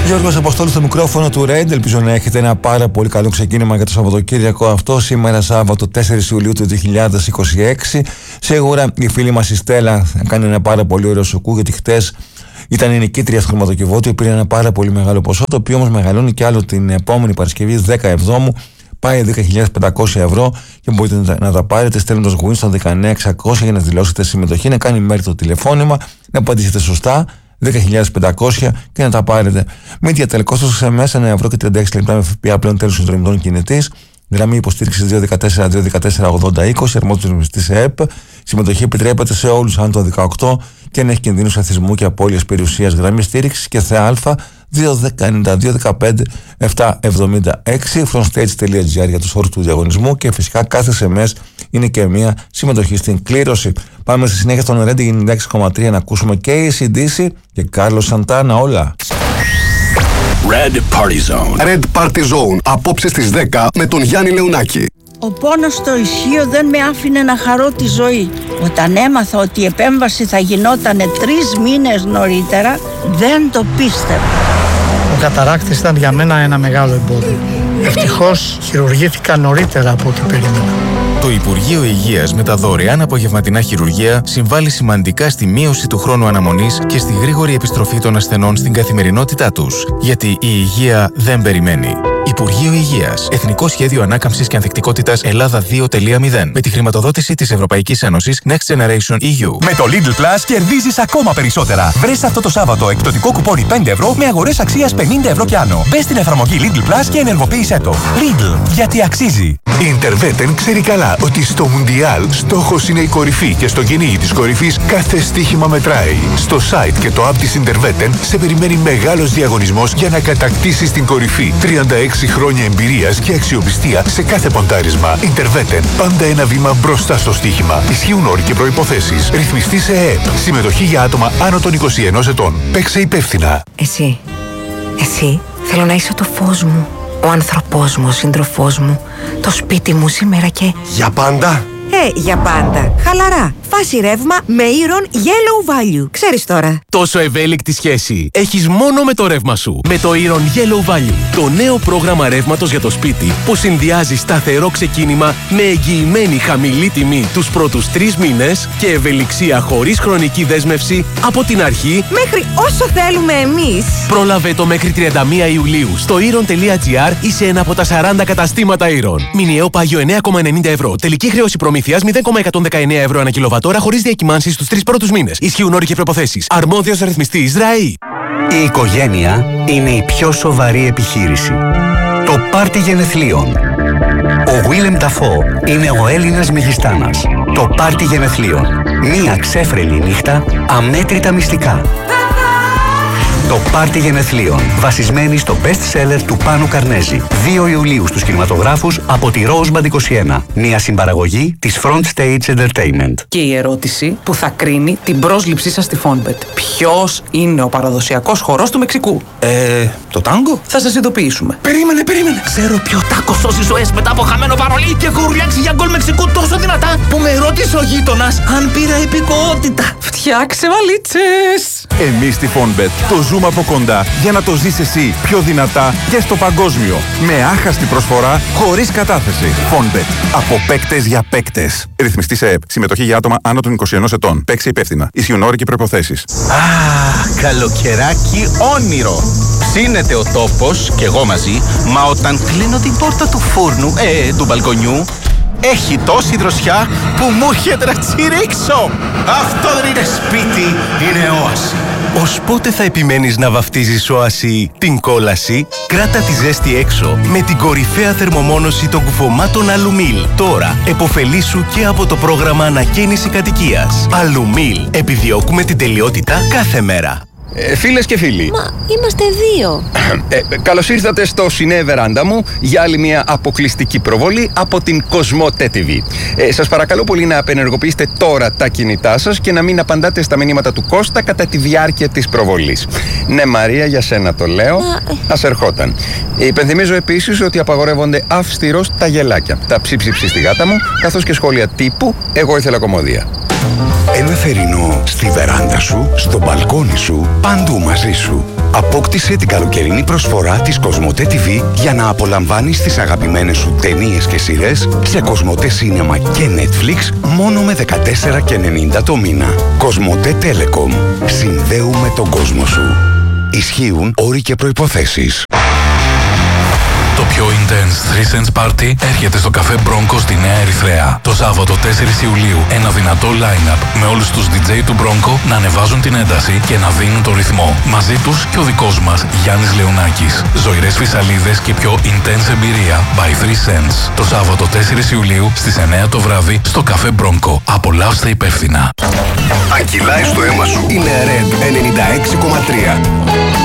Γιώργος Αποστόλου στο μικρόφωνο του Red. Ελπίζω να έχετε ένα πάρα πολύ καλό ξεκίνημα για το Σαββατοκύριακο αυτό. Σήμερα Σάββατο 4 Ιουλίου του 2026. Σίγουρα η φίλη μας η Στέλλα κάνει ένα πάρα πολύ ωραίο σουκού, γιατί χτες ήταν η νικήτρια στο χρηματοκιβώτιο. Πήρε ένα πάρα πολύ μεγάλο ποσό, το οποίο όμως μεγαλώνει και άλλο την επόμενη Παρασκευή 10 Εβδόμου. Πάει 10.500 ευρώ και μπορείτε να τα πάρετε στέλνοντας Win στο 19600 για να δηλώσετε συμμετοχή, να κάνει μέρη το τηλεφώνημα, να απαντήσετε σωστά. 10.500 και να τα πάρετε. Media τελικόστος σε μέσα 1 ευρώ και 36 λεπτά με ΦΠΑ πλέον τέλος συνδρομητών κινητής. Γραμμή υποστήριξης 214-214-80-20, αρμόδιος ρυθμιστής ΕΕΠ. Συμμετοχή επιτρέπεται σε όλους αν το 18 και αν έχει κινδύνους αθλητισμού και απώλειας περιουσίας. Γραμμή στήριξης και ΘΑ 292-15-776 frontstage.gr για τους όρους του διαγωνισμού, και φυσικά κάθε SMS είναι και μια συμμετοχή στην κλήρωση. Πάμε στη συνέχεια στον Reading 96,3 να ακούσουμε και AC/DC και Carlos Santana, όλα. Red Party Zone. Red Party Zone. Απόψε στις 10 με τον Γιάννη Λεωνάκη. Ο πόνος στο ισχύο δεν με άφηνε να χαρώ τη ζωή. Όταν έμαθα ότι η επέμβαση θα γινόταν 3 μήνες νωρίτερα, δεν το πίστευα. Ο καταράκτης ήταν για μένα ένα μεγάλο εμπόδιο. Ευτυχώς χειρουργήθηκα νωρίτερα από ό,τι περίμενα. Το Υπουργείο Υγείας με τα δωρεάν απογευματινά χειρουργεία συμβάλλει σημαντικά στη μείωση του χρόνου αναμονής και στη γρήγορη επιστροφή των ασθενών στην καθημερινότητά τους. Γιατί η υγεία δεν περιμένει. Υπουργείο Υγείας. Εθνικό Σχέδιο Ανάκαμψης και Ανθεκτικότητας Ελλάδα 2.0. Με τη χρηματοδότηση της Ευρωπαϊκής Ένωσης Next Generation EU. Με το Lidl Plus κερδίζεις ακόμα περισσότερα. Βρες αυτό το Σάββατο εκπτωτικό κουπόνι 5 ευρώ με αγορές αξίας 50 ευρώ κι άνω. Μπες στην εφαρμογή Lidl Plus και ενεργοποίησέ το. Lidl, γιατί αξίζει. Η Interveten ξέρει καλά ότι στο Μουντιάλ στόχος είναι η κορυφή και στο κυνήγι της κορυφής κάθε στοίχημα μετράει. Στο site και το app της Interveten σε περιμένει μεγάλος διαγωνισμός για να κατακτήσεις την κορυφή. 36 χρόνια εμπειρίας και αξιοπιστία σε κάθε ποντάρισμα. Interveten, πάντα ένα βήμα μπροστά στο στοίχημα. Ισχύουν όροι και προϋποθέσεις. Ρυθμιστή σε ΕΕΠ. Συμμετοχή για άτομα άνω των 21 ετών. Παίξε υπεύθυνα. Εσύ θέλω να είσαι το φως μου, ο άνθρωπός μου, ο σύντροφός μου, το σπίτι μου σήμερα και... Για πάντα. Για πάντα. Χαλαρά. Φάση ρεύμα με Iron Yellow Value. Ξέρεις τώρα. Τόσο ευέλικτη σχέση έχεις μόνο με το ρεύμα σου. Με το Iron Yellow Value. Το νέο πρόγραμμα ρεύματος για το σπίτι που συνδυάζει σταθερό ξεκίνημα με εγγυημένη χαμηλή τιμή τους πρώτους 3 μήνες και ευελιξία χωρίς χρονική δέσμευση από την αρχή Μέχρι όσο θέλουμε εμείς. Πρόλαβε το μέχρι 31 Ιουλίου στο iron.gr ή σε ένα από τα 40 καταστήματα Iron. Μηνιαίο πάγιο 9,90 ευρώ. Τελική χρέωση προμήθειας 0,119 ευρώ ανά κιλοβατόρα χωρίς διακυμάνσεις στους 3 πρώτους μήνες. Ισχύουν όροι και προϋποθέσεις. Αρμόδιος ρυθμιστής ΡΑΗ. Η οικογένεια είναι η πιο σοβαρή επιχείρηση. Το πάρτι γενεθλίων. Ο Willem Dafoe είναι ο Έλληνας μεγιστάνας. Το πάρτι γενεθλίων. Μία ξέφρενη νύχτα, αμέτρητα μυστικά. Το πάρτι γενεθλίων, βασισμένη στο best seller του Πάνου Καρνέζη. 2 Ιουλίου στους κινηματογράφους από τη Rosebud 21. Μια συμπαραγωγή της Front Stage Entertainment. Και η ερώτηση που θα κρίνει την πρόσληψή σας στη Fonbet. Ποιος είναι ο παραδοσιακός χορός του Μεξικού? Το τάγκο. Θα σας ειδοποιήσουμε. Περίμενε. Ξέρω ποιο τάκο σώζει ζωές μετά από χαμένο παρολί και έχω ουρλιάξει για γκολ Μεξικού τόσο δυνατά που με ρώτησε ο γείτονας αν πήρα υπηκοότητα. Φτιάξε βαλίτσες. Εμείς στη Fonbet το ζούμε από κοντά για να το ζεις εσύ πιο δυνατά και στο παγκόσμιο. Με άχαστη προσφορά, χωρίς κατάθεση. Fonbet. Από παίκτες για παίκτες. Ρυθμιστή σε ΕΕΠ. Συμμετοχή για άτομα άνω των 21 ετών. Παίξε υπεύθυνα. Ισχύουν όροι και προϋποθέσεις. Καλοκαιράκι όνειρο. Ψήνεται ο τόπος και εγώ μαζί, μα όταν κλείνω την πόρτα του φούρνου, του μπαλκονιού, έχει τόση δροσιά που μου έρχεται να τσιρίξω. Αυτό δεν είναι σπίτι, είναι όαση. Ως πότε θα επιμένεις να βαφτίζεις όαση την κόλαση? Κράτα τη ζέστη έξω με την κορυφαία θερμομόνωση των κουφωμάτων Αλουμίλ. Τώρα επωφελήσου και από το πρόγραμμα ανακαίνιση κατοικίας. Αλουμίλ. Επιδιώκουμε την τελειότητα κάθε μέρα. Φίλες και φίλοι. Μα είμαστε 2. Καλώς ήρθατε στο Σινέ Βεράντα μου για άλλη μια αποκλειστική προβολή από την Κοσμοτέ TV. Σας παρακαλώ πολύ να απενεργοποιήσετε τώρα τα κινητά σας και να μην απαντάτε στα μηνύματα του Κώστα κατά τη διάρκεια της προβολής. Ναι, Μαρία, για σένα το λέω. Ας ερχόταν. Υπενθυμίζω επίσης ότι απαγορεύονται αυστηρώς τα γελάκια, τα ψιψιψι στη γάτα μου, καθώς και σχόλια τύπου «Εγώ ήθελα κομμωδία». Ένα θερινό στη βεράντα σου, στο μπαλκόνι σου, παντού μαζί σου. Απόκτησε την καλοκαιρινή προσφορά της Κοσμοτέ TV για να απολαμβάνεις τις αγαπημένες σου ταινίες και σειρές σε Κοσμοτέ Cinema και Netflix μόνο με 14,90 το μήνα. Κοσμοτέ Telecom. Συνδέουμε τον κόσμο σου. Ισχύουν όροι και προϋποθέσεις. Το πιο intense 3 Cents Party έρχεται στο καφέ Bronco στη Νέα Ερυθρέα. Το Σάββατο 4 Ιουλίου ένα δυνατό line-up με όλους τους DJ του Bronco να ανεβάζουν την ένταση και να δίνουν το ρυθμό. Μαζί τους και ο δικός μας Γιάννης Λεωνάκης. Ζωηρές φυσαλίδες και πιο intense εμπειρία by 3 Cents. Το Σάββατο 4 Ιουλίου στις 9 το βράδυ στο καφέ Bronco. Απολαύστε υπεύθυνα. Αν κυλάει στο αίμα σου, είναι Red 96,3.